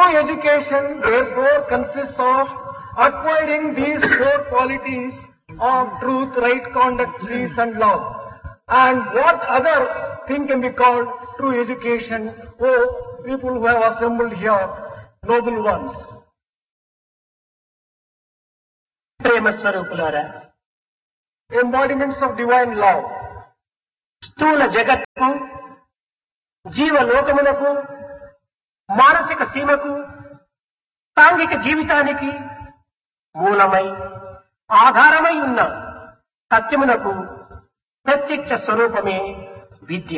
True education, therefore, consists of acquiring these four qualities of truth, right conduct, peace and love. And what other thing can be called true education? Oh, people who have assembled here, noble ones. ప్రేమ స్వరూపులారా, Embodiments of divine love. స్థూల జగత్తుకు, జీవలోకమునకు, మానసిక సీమకు, సాంఘిక జీవితానికి మూలమై ఆధారమై ఉన్న సత్యమునకు ప్రత్యక్ష స్వరూపమే విద్య.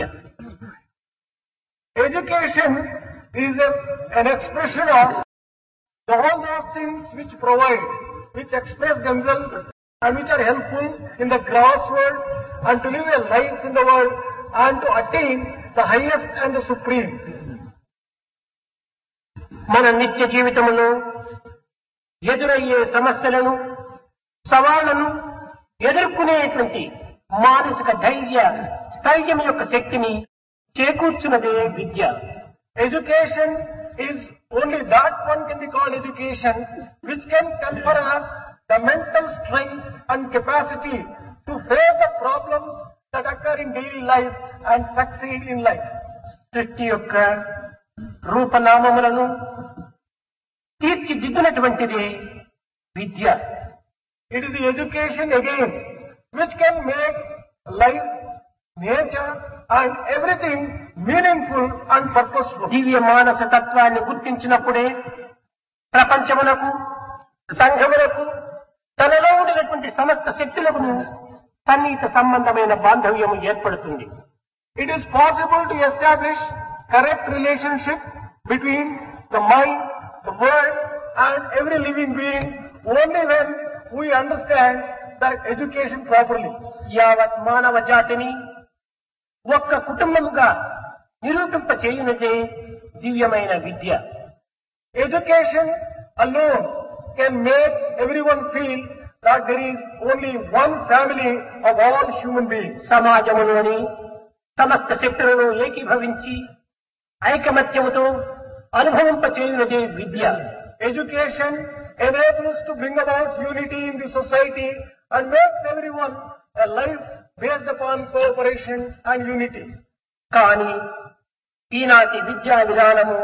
Education is an expression of all those things which provide, which express themselves and which are helpful in the gross world and to live a life in the world and to attain the highest and the supreme. మన నిత్య జీవితంలో ఎదురయ్యే సమస్యలను, సవాళ్లను ఎదుర్కొనేటువంటి మానసిక ధైర్య స్థైర్యం యొక్క శక్తిని చేకూర్చున్నదే విద్య. Education is only that one can be called education which can confer us the mental strength and capacity to face the problems that occur in daily life and succeed in life. సృష్టి యొక్క రూపనామములను తీర్చిదిద్దినటువంటిదే విద్య. It is the education again which can make life, nature and everything meaningful and purposeful. దివ్య మానస తత్వాన్ని గుర్తించినప్పుడే ప్రపంచమునకు, సంఘములకు, తనలో ఉండినటువంటి సమస్త శక్తులకు సన్నిహిత సంబంధమైన బాంధవ్యము ఏర్పడుతుంది. It is possible to establish correct relationship between the mind, the world and every living being only when we understand that education properly. యావత్ మానవ జాతిని ఒక్క కుటుంబముగా నిరూపింప చేయునదే దివ్యమైన విద్య. Education alone can make everyone feel that there is only one family of all human beings. సమాజములోని సమస్త శక్తులను ఏకీభవించి ఐకమత్యముతో అనుభవింప చేయునదే విద్య. Education enables to bring about unity in the society and makes everyone a life based upon cooperation and unity. కానీ ఈనాటి విద్యా విధానము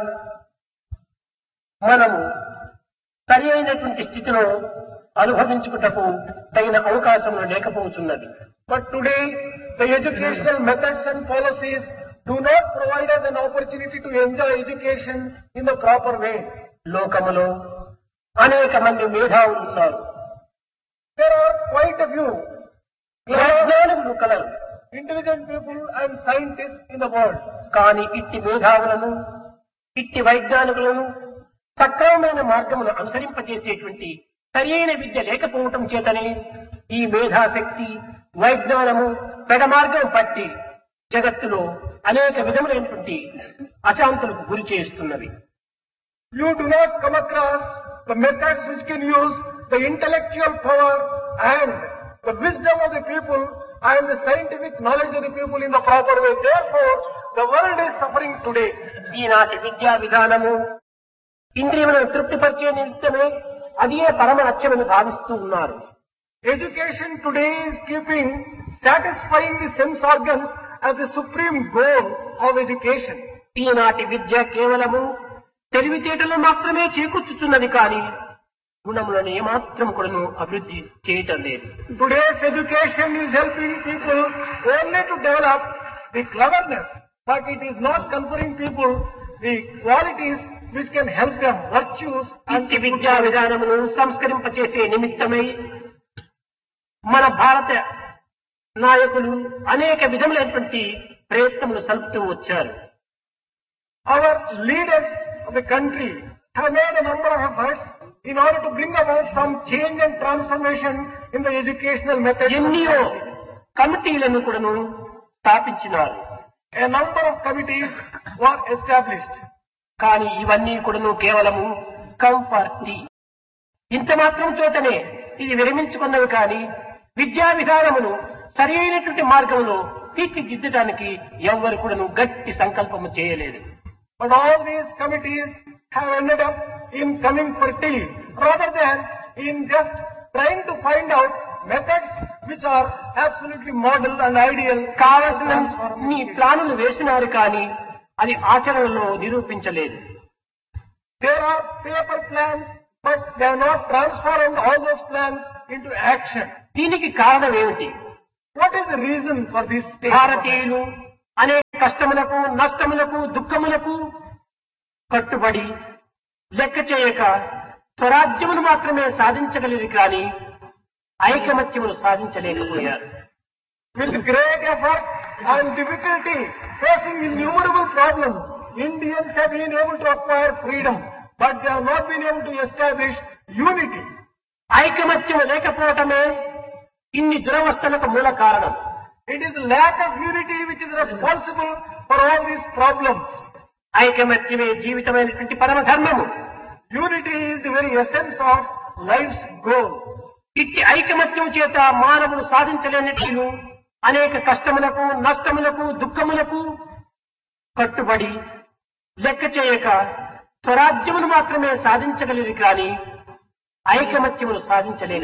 మనము సరి అయినటువంటి స్థితిలో అనుభవించుటకు తగిన అవకాశములు లేకపోతున్నది. But today, the educational methods and policies do not provide us an opportunity to enjoy education in the proper way. లోకములో అనేక మంది మేధావులు ఉన్నారు. There are quite a few విజ్ఞానులు colour. intelligent people and scientists in the world. కానీ ఇట్టి మేధావులను, ఇట్టి వైజ్ఞానికులను సక్రమమైన మార్గమును అనుసరింపజేసేటువంటి సరియైన విద్య లేకపోవటం చేతనే ఈ మేధాశక్తి, వైజ్ఞానము పెడమార్గం పట్టి జగత్తులో అనేక విధములైనటువంటి అశాంతులకు గురి చేస్తున్నవి. You do not come across the methods which can use the intellectual power and the wisdom of the people and the scientific knowledge of the people in the proper way. Therefore, the world is suffering today. ఈనాటి విద్యా విధానము ఇంద్రియములను తృప్తిపరిచే నిమిత్తమే అదే పరమ లక్ష్యమని భావిస్తూ ఉన్నారు. Education today is keeping satisfying the sense organs as the supreme goal of education. ఈనాటి విద్య కేవలము తెలివితేటలు మాత్రమే చేకూర్చుతున్నది కానీ గుణములను ఏమాత్రం కూడాను అభివృద్ధి చేయటం లేదు. Today's education is helping people only to develop the cleverness, but it is not conferring people the qualities which can help them, virtues and ఇట్టి విద్యా విధానమును సంస్కరింపచేసే నిమిత్తమై మన భారత నాయకులు అనేక విధములైనటువంటి ప్రయత్నములు సల్పుతూ వచ్చారు. Our leaders of the country have made a number of efforts in order to bring about some change and transformation in the educational methods. ఎన్నో కమిటీలను కూడాను స్థాపించినారు. A number of committees were established. కానీ ఇవన్నీ కూడాను కేవలము కంఫర్టీ ఇంత మాత్రం చోటనే ఇది విరమించుకున్నవి కానీ విద్యా విధానమును సరి అయినటువంటి మార్గంలో తీర్చిదిద్దడానికి ఎవ్వరు కూడాను గట్టి సంకల్పము చేయలేదు. But all these committees have ended up in coming for tea rather than in just trying to find out methods which are absolutely model and ideal. కావలసిన నీ ప్లానులు వేసినారు కానీ అది ఆచరణలో నిరూపించలేదు. There are paper plans, but they are not transformed all those plans into action. దీనికి కారణం ఏమిటి? What is the reason for this state? భారతీయులు అనేక కష్టములకు, నష్టములకు, దుఃఖములకు కట్టుబడి లెక్క చేయక స్వరాజ్యమును మాత్రమే సాధించగలిగి కానీ ఐకమత్యమును సాధించలేకపోయారు. With great effort and difficulty, facing innumerable problems, Indians have been able to acquire freedom, but they have not been able to establish unity. ఐకమత్యము లేకపోవటమే ఇన్ని దురవస్థలకు మూల కారణం. It is lack of unity which is responsible for all these problems. ఐకమత్యమే జీవితమైనటువంటి పరమ ధర్మము. Unity is the very essence of life's goal. ఇట్టి ఐకమత్యం చేత మానవుడు సాధించలేనట్లు అనేక కష్టములకు, నష్టములకు, దుఃఖములకు కట్టుబడి లెక్క చేయక స్వరాజ్యమును మాత్రమే సాధించగలిగి కానీ ఐకమత్యమును సాధించలేదు.